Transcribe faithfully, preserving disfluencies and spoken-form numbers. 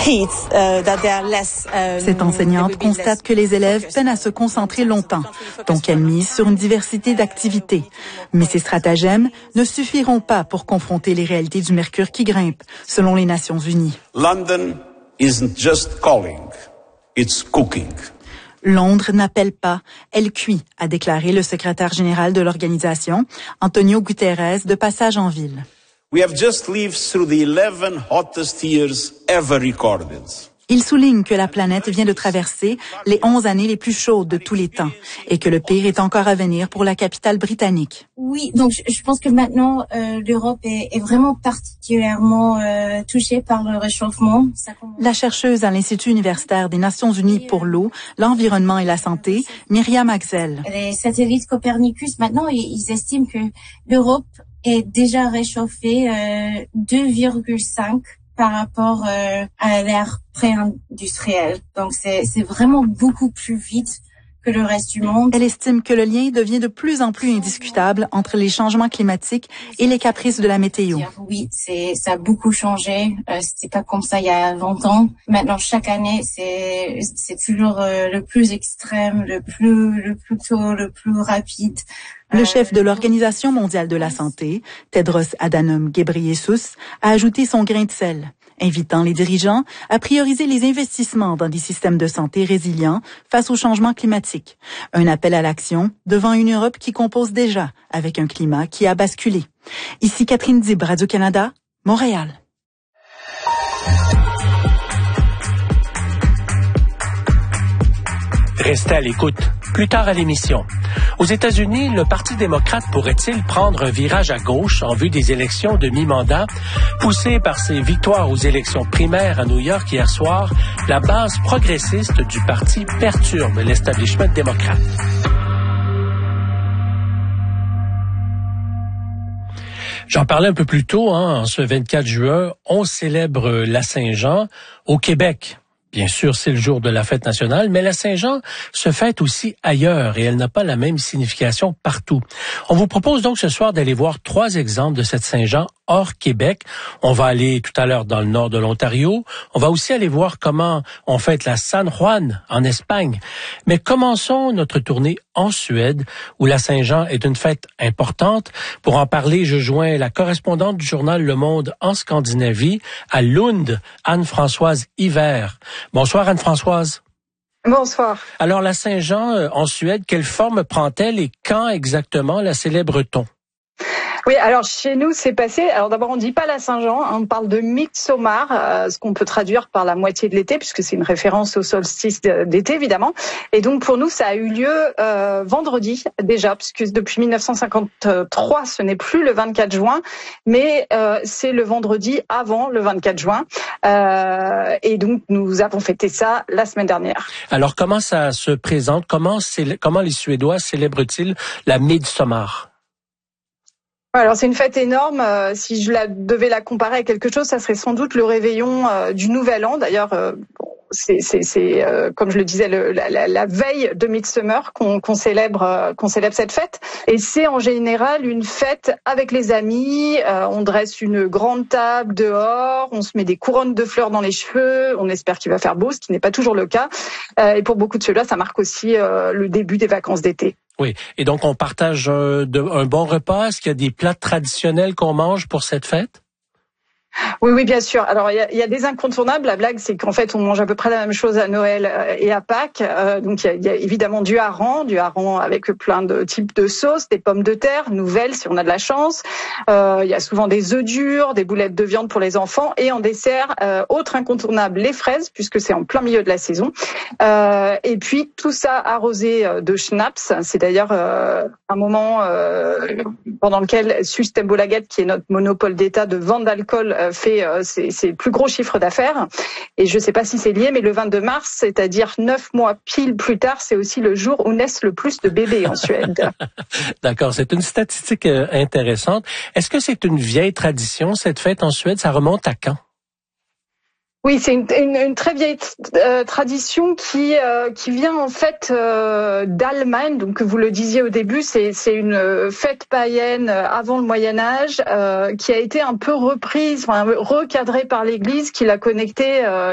Cette enseignante constate que les élèves peinent à se concentrer longtemps, donc elle mise sur une diversité d'activités. Mais ces stratagèmes ne suffiront pas pour confronter les réalités du mercure qui grimpe, selon les Nations Unies. London isn't just calling, it's cooking. Londres n'appelle pas, elle cuit, a déclaré le secrétaire général de l'organisation, Antonio Guterres, de passage en ville. We have just lived through the eleven hottest years ever recorded. Il souligne que la planète vient de traverser les onze années les plus chaudes de tous les temps et que le pire est encore à venir pour la capitale britannique. Oui, donc je, je pense que maintenant euh, l'Europe est, est vraiment particulièrement euh, touchée par le réchauffement. Ça commence... La chercheuse à l'Institut universitaire des Nations Unies pour l'eau, l'environnement et la santé, Myriam Axel. Les satellites Copernicus, maintenant, ils, ils estiment que l'Europe est déjà réchauffée euh, deux virgule cinq par rapport euh, à l'ère pré-industrielle. Donc c'est, c'est vraiment beaucoup plus vite que le reste du monde. Elle estime que le lien devient de plus en plus indiscutable entre les changements climatiques et les caprices de la météo. Oui, c'est, ça a beaucoup changé. Euh, c'était pas comme ça il y a longtemps. Maintenant, chaque année, c'est, c'est toujours euh, le plus extrême, le plus, le plus tôt, le plus rapide. Le chef de l'Organisation mondiale de la santé, Tedros Adhanom Ghebreyesus, a ajouté son grain de sel, invitant les dirigeants à prioriser les investissements dans des systèmes de santé résilients face au changement climatique. Un appel à l'action devant une Europe qui compose déjà avec un climat qui a basculé. Ici Catherine Dib, Radio-Canada, Montréal. Restez à l'écoute. Plus tard à l'émission. Aux États-Unis, le Parti démocrate pourrait-il prendre un virage à gauche en vue des élections de mi-mandat? Poussé par ses victoires aux élections primaires à New York hier soir, la base progressiste du parti perturbe l'establishment démocrate. J'en parlais un peu plus tôt, hein, en ce vingt-quatre juin, on célèbre la Saint-Jean au Québec. Bien sûr, c'est le jour de la fête nationale, mais la Saint-Jean se fête aussi ailleurs et elle n'a pas la même signification partout. On vous propose donc ce soir d'aller voir trois exemples de cette Saint-Jean hors Québec. On va aller tout à l'heure dans le nord de l'Ontario. On va aussi aller voir comment on fête la San Juan en Espagne. Mais commençons notre tournée en Suède, où la Saint-Jean est une fête importante. Pour en parler, je joins la correspondante du journal Le Monde en Scandinavie, à Lund, Anne-Françoise Hiver. Bonsoir Anne-Françoise. Bonsoir. Alors la Saint-Jean euh, en Suède, quelle forme prend-elle et quand exactement la célèbre-t-on? Oui, alors chez nous, c'est passé. Alors d'abord, on dit pas la Saint-Jean, hein, on parle de Midsommar, euh, ce qu'on peut traduire par la moitié de l'été, puisque c'est une référence au solstice d'été, évidemment. Et donc pour nous, ça a eu lieu euh, vendredi déjà, puisque depuis mille neuf cent cinquante-trois, ce n'est plus le vingt-quatre juin, mais euh, c'est le vendredi avant le vingt-quatre juin. Euh, et donc nous avons fêté ça la semaine dernière. Alors comment ça se présente? Comment, comment les Suédois célèbrent-ils la Midsommar? Alors c'est une fête énorme. Euh, si je la devais la comparer à quelque chose, ça serait sans doute le réveillon euh, du Nouvel An. D'ailleurs, euh, c'est, c'est, c'est euh, comme je le disais, le, la, la, la veille de Midsummer qu'on, qu'on célèbre, euh, qu'on célèbre cette fête. Et c'est en général une fête avec les amis. Euh, on dresse une grande table dehors, on se met des couronnes de fleurs dans les cheveux. On espère qu'il va faire beau, ce qui n'est pas toujours le cas. Euh, et pour beaucoup de ceux-là, ça marque aussi euh, le début des vacances d'été. Oui, et donc on partage un, de, un bon repas. Est-ce qu'il y a des plats traditionnels qu'on mange pour cette fête? Oui, oui, bien sûr. Alors, il y a, il y a des incontournables. La blague, c'est qu'en fait, on mange à peu près la même chose à Noël et à Pâques. Euh, donc, il y, a, il y a évidemment du hareng, du hareng avec plein de types de sauces, des pommes de terre, nouvelles si on a de la chance. Euh, il y a souvent des œufs durs, des boulettes de viande pour les enfants. Et en dessert, euh, autre incontournable, les fraises, puisque c'est en plein milieu de la saison. Euh, et puis, tout ça arrosé de schnapps. C'est d'ailleurs euh, un moment euh, pendant lequel Systembolaget, qui est notre monopole d'État de vente d'alcool, fait euh, ses, ses plus gros chiffres d'affaires. Et je ne sais pas si c'est lié, mais le vingt-deux mars, c'est-à-dire neuf mois pile plus tard, c'est aussi le jour où naissent le plus de bébés en Suède. D'accord, c'est une statistique euh, intéressante. Est-ce que c'est une vieille tradition, cette fête en Suède? Ça remonte à quand? Oui, c'est une, une, une très vieille euh, tradition qui euh, qui vient en fait euh, d'Allemagne. Donc, vous le disiez au début, c'est c'est une fête païenne avant le Moyen Âge euh, qui a été un peu reprise, enfin, recadrée par l'Église, qui l'a connectée. Euh,